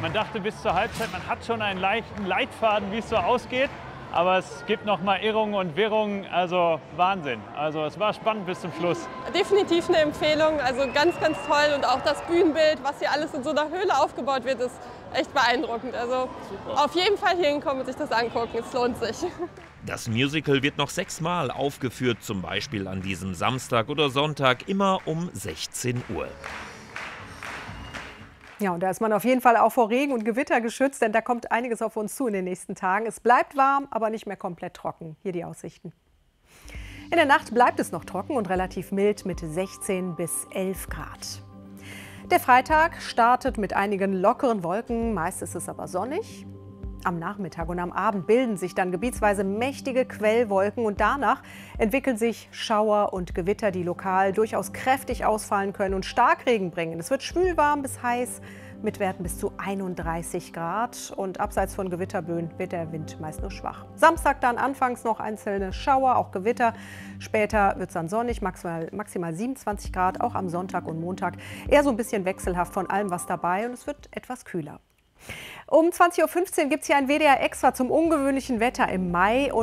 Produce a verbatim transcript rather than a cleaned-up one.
Man dachte bis zur Halbzeit, man hat schon einen leichten Leitfaden, wie es so ausgeht. Aber es gibt noch mal Irrungen und Wirrungen, also Wahnsinn. Also es war spannend bis zum Schluss. Definitiv eine Empfehlung, also ganz, ganz toll. Und auch das Bühnenbild, was hier alles in so einer Höhle aufgebaut wird, ist echt beeindruckend. Also super. Auf jeden Fall hier hinkommen und sich das angucken, es lohnt sich. Das Musical wird noch sechsmal aufgeführt, zum Beispiel an diesem Samstag oder Sonntag, immer um sechzehn Uhr. Ja, und da ist man auf jeden Fall auch vor Regen und Gewitter geschützt, denn da kommt einiges auf uns zu in den nächsten Tagen. Es bleibt warm, aber nicht mehr komplett trocken. Hier die Aussichten. In der Nacht bleibt es noch trocken und relativ mild mit sechzehn bis elf Grad. Der Freitag startet mit einigen lockeren Wolken, meist ist es aber sonnig. Am Nachmittag und am Abend bilden sich dann gebietsweise mächtige Quellwolken und danach entwickeln sich Schauer und Gewitter, die lokal durchaus kräftig ausfallen können und Starkregen bringen. Es wird schwülwarm bis heiß mit Werten bis zu einunddreißig Grad und abseits von Gewitterböen wird der Wind meist nur schwach. Samstag dann anfangs noch einzelne Schauer, auch Gewitter. Später wird es dann sonnig, maximal, maximal siebenundzwanzig Grad, auch am Sonntag und Montag. Eher so ein bisschen wechselhaft von allem was dabei und es wird etwas kühler. Um zwanzig Uhr fünfzehn gibt es hier ein W D R Extra zum ungewöhnlichen Wetter im Mai.